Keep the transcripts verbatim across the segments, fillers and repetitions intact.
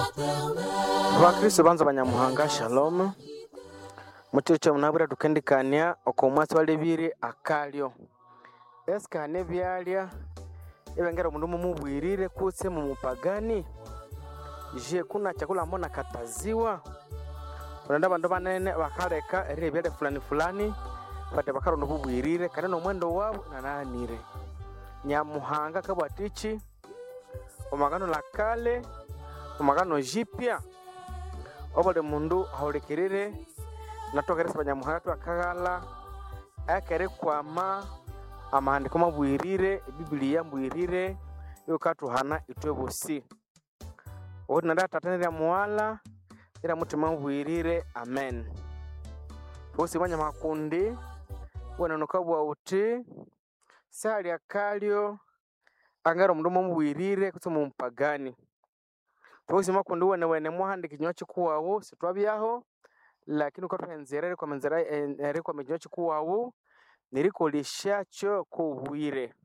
Bakristo banza banyamuhanga shalom. Muchiche munabura tukendikania okomwasi walebiri akalyo. Eskane byalya ebengera mundu mumubwirire kutse mumupagani. Je kuna chakula mbona kataziwa. Unanda bandu banene bakareka eri byale fulani fulani bate bakarondo bubwirire kana no mwendo wabo nananire. Nyamuhanga kabwatichi omagano la kale omagano jipya obole mundu haulikirire natokeresa banyamuhanga twakagala akere kwama amaandiko mabwirire Biblia mbwirire yokatuhana itwebosi odi nanda tatanira muwala ira mutima mbwirire amen. Bosi banya makundi wana nokabwa uti sali akalyo angaro mundu mubwirire kutumu mpagani. Bosi makundi wana wene muhandi kinywachi kuwawo sitwabyaho lakini uko twenzerere kwa menzera ere kwa kinywachi kuwawo niriko lishacho kuwire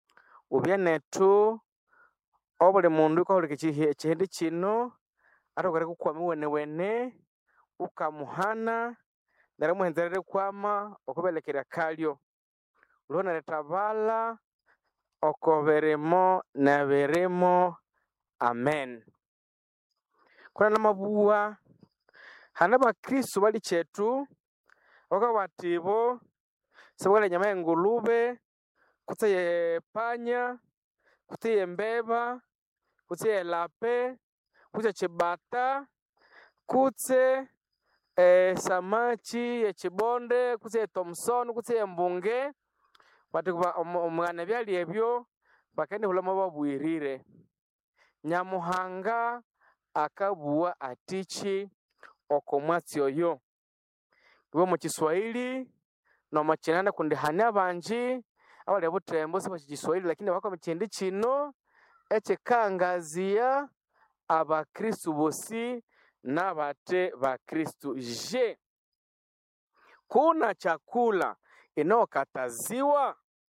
ubyenetu obole mundu ko holikichi chihindi chino atokare kukwama wene wene ukamuhana nare muhenzerere kwama okubelekera kalyo ulona letabala okoberemo na beremo amen. Kuna namabuwa hana bakristo bali chetu waka watibo sabwala nyama ngulube kutse panya kutse mbeba kutse lape kutse chibata kutse eh, samachi ya chibonde kutse Thomson kutse mbunge bati kuba omwana byali ebyo bakende hulama babwirire. Nyamuhanga akabuwa atichi okomwatsi oyo bwo mu Kiswahili no machinana kundi hanya banji abali butembo sibo Kiswahili lakini bako mchindi chino eche kangazia abakristo bosi nabate bakristo. Je, kuna chakula inokataziwa?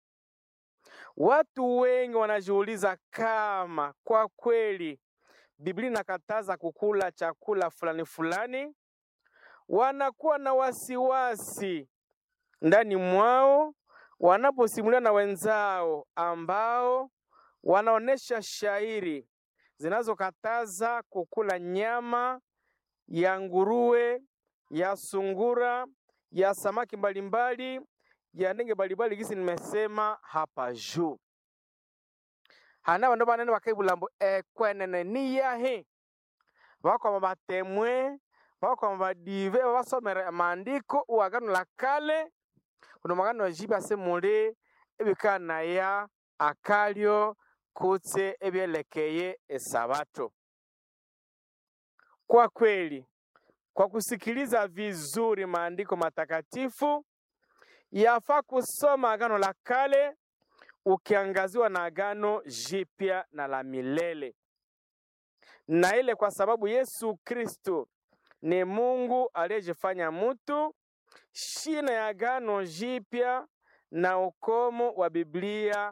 Watu wengi wanajiuliza kama kwa kweli Biblia inakataza kukula chakula fulani fulani. Wanakuwa na wasiwasi ndani mwao wanaposimulia na wenzao ambao wanaonesha shairi zinazokataza kukula nyama ya nguruwe, ya sungura, ya samaki mbalimbali, ya ndege mbalimbali gisi nimesema hapa juu. Hana bandu banene bakaibulambo ekwenene ni yahe bako mabatemwe bako mabadive basomera maandiko uagano la kale kuno magano jiba semule ebikana ya akalyo kutse ebyelekeye esabato. Kwa kweli kwa kusikiliza vizuri maandiko matakatifu yafaa kusoma agano la kale ukiangaziwa na agano jipya na la milele. Na ile kwa sababu Yesu Kristo ni Mungu aliyejifanya mtu, shina ya agano jipya na ukomo wa Biblia